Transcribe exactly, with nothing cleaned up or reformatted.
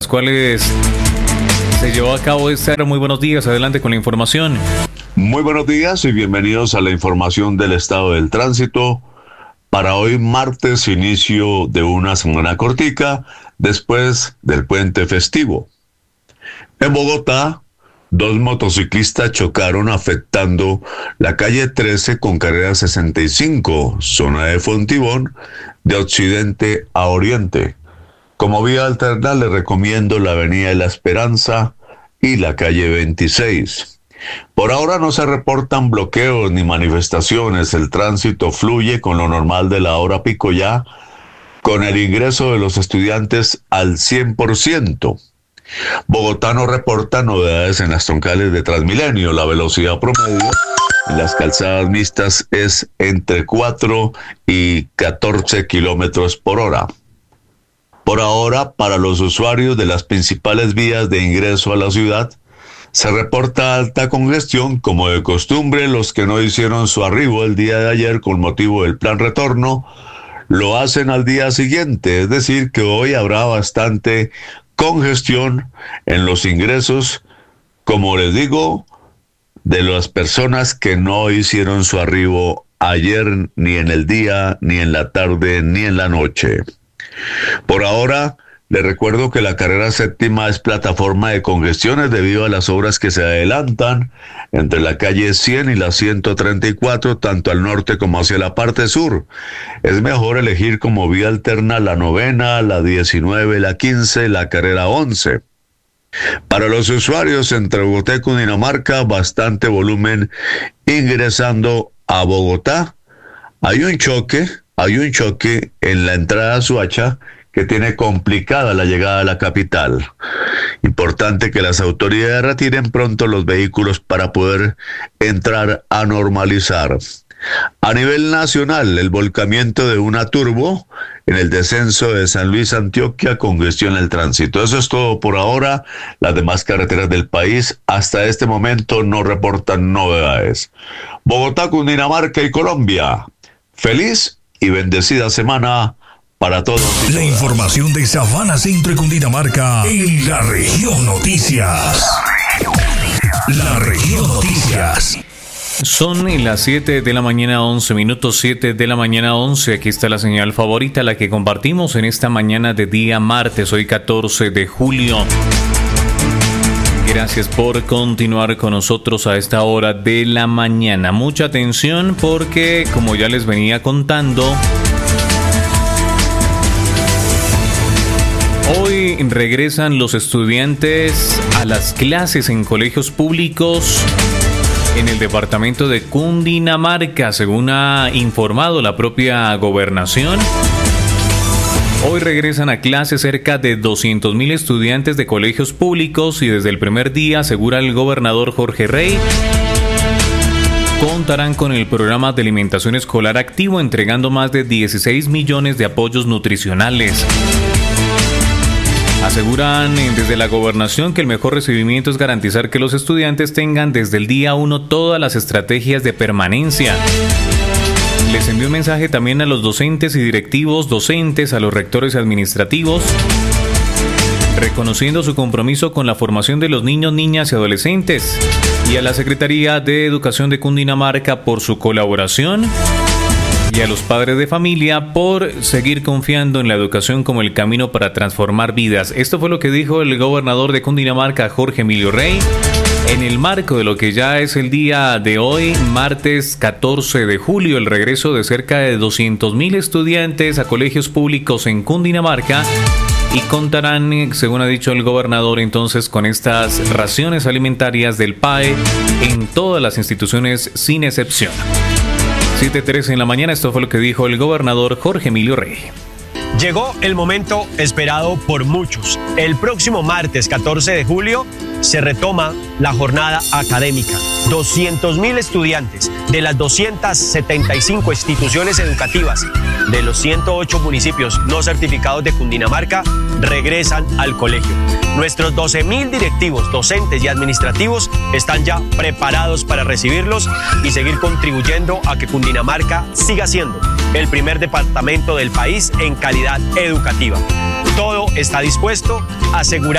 cuales se llevó a cabo esta. Muy buenos días, adelante con la información. Muy buenos días y bienvenidos a la información del estado del tránsito. Para hoy martes, inicio de una semana cortica después del puente festivo. En Bogotá, dos motociclistas chocaron afectando la calle trece con carrera sesenta y cinco, zona de Fontibón, de occidente a oriente. Como vía alterna le recomiendo la avenida de la Esperanza y la calle veintiséis. Por ahora no se reportan bloqueos ni manifestaciones, el tránsito fluye con lo normal de la hora pico ya, con el ingreso de los estudiantes al cien por ciento. Bogotá no reporta novedades en las troncales de Transmilenio. La velocidad promedio en las calzadas mixtas es entre cuatro y catorce kilómetros por hora. Por ahora, para los usuarios de las principales vías de ingreso a la ciudad, se reporta alta congestión, como de costumbre. Los que no hicieron su arribo el día de ayer con motivo del plan retorno, lo hacen al día siguiente, es decir, que hoy habrá bastante congestión en los ingresos, como les digo, de las personas que no hicieron su arribo ayer, ni en el día, ni en la tarde, ni en la noche. Por ahora, les recuerdo que la carrera séptima es plataforma de congestiones debido a las obras que se adelantan entre la calle cien y la ciento treinta y cuatro, tanto al norte como hacia la parte sur. Es mejor elegir como vía alterna la novena, la diecinueve, la quince, la carrera once. Para los usuarios entre Bogotá y Cundinamarca, bastante volumen ingresando a Bogotá. Hay un choque, hay un choque en la entrada a Suacha que tiene complicada la llegada a la capital. Importante que las autoridades retiren pronto los vehículos para poder entrar a normalizar. A nivel nacional, el volcamiento de una turbo en el descenso de San Luis, Antioquia, congestiona el tránsito. Eso es todo por ahora. Las demás carreteras del país hasta este momento no reportan novedades. Bogotá, Cundinamarca y Colombia. Feliz y bendecida semana para todos. La información de Sabana, Centro y Cundinamarca en La Región Noticias. La Región Noticias. Son las siete de la mañana, once minutos, siete de la mañana, once. Aquí está la señal favorita, la que compartimos en esta mañana de día martes, hoy catorce de julio. Gracias por continuar con nosotros a esta hora de la mañana. Mucha atención porque, como ya les venía contando, hoy regresan los estudiantes a las clases en colegios públicos en el departamento de Cundinamarca, según ha informado la propia gobernación. Hoy regresan a clases cerca de doscientos mil estudiantes de colegios públicos y desde el primer día, asegura el gobernador Jorge Rey, contarán con el programa de alimentación escolar activo, entregando más de dieciséis millones de apoyos nutricionales. Aseguran desde la gobernación que el mejor recibimiento es garantizar que los estudiantes tengan desde el día uno todas las estrategias de permanencia. Les envió un mensaje también a los docentes y directivos docentes, a los rectores administrativos, reconociendo su compromiso con la formación de los niños, niñas y adolescentes, y a la Secretaría de Educación de Cundinamarca por su colaboración, y a los padres de familia por seguir confiando en la educación como el camino para transformar vidas. Esto fue lo que dijo el gobernador de Cundinamarca, Jorge Emilio Rey, en el marco de lo que ya es el día de hoy, martes catorce de julio, el regreso de cerca de doscientos mil estudiantes a colegios públicos en Cundinamarca, y contarán, según ha dicho el gobernador, entonces con estas raciones alimentarias del P A E en todas las instituciones sin excepción. siete trece en la mañana, esto fue lo que dijo el gobernador Jorge Emilio Rey. Llegó el momento esperado por muchos. El próximo martes catorce de julio se retoma la jornada académica. doscientos mil estudiantes de las doscientas setenta y cinco instituciones educativas de los ciento ocho municipios no certificados de Cundinamarca regresan al colegio. Nuestros doce mil directivos, docentes y administrativos están ya preparados para recibirlos y seguir contribuyendo a que Cundinamarca siga siendo el primer departamento del país en calidad educativa. Todo está dispuesto a asegurar